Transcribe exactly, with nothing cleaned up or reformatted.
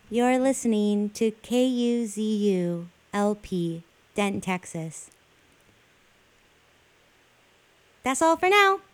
You're listening to K U Z U L P, Denton, Texas. That's all for now.